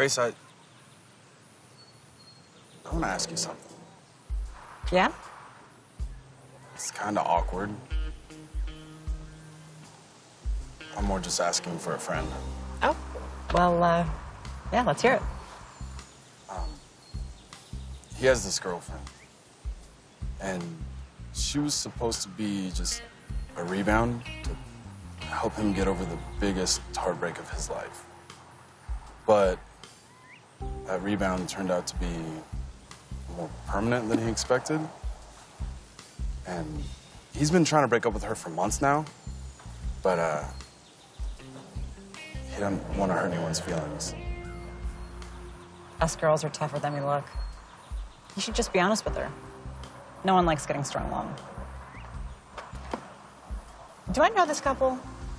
Grace, I want to ask you something. Yeah? It's kind of awkward. I'm more just asking for a friend. Oh, well, yeah, let's hear it. He has this girlfriend, and she was supposed to be just a rebound to help him get over the biggest heartbreak of his life. But that rebound turned out to be more permanent than he expected. And he's been trying to break up with her for months now, but he doesn't want to hurt anyone's feelings. Us girls are tougher than we look. You should just be honest with her. No one likes getting strung along. Do I know this couple?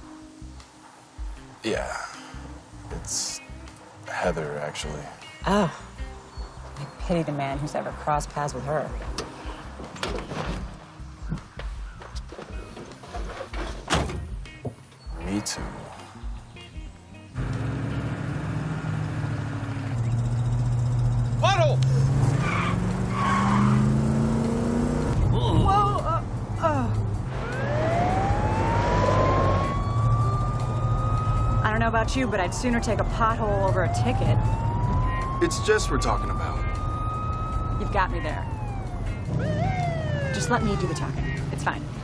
Yeah, it's Heather, actually. Oh, I pity the man who's ever crossed paths with her. Me too. Puddle! I don't know about you, but I'd sooner take a pothole over a ticket. It's Jess we're talking about. You've got me there. Just let me do the talking. It's fine.